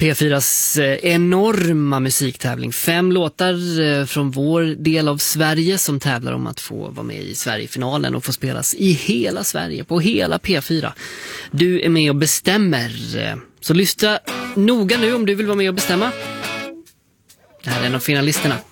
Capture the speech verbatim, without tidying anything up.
P fyras enorma musiktävling. Fem låtar från vår del av Sverige som tävlar om att få vara med i Sverigefinalen och få spelas i hela Sverige, på hela P fyra. Du är med och bestämmer. Så lyssna noga nu om du vill vara med och bestämma. Det här är en av finalisterna.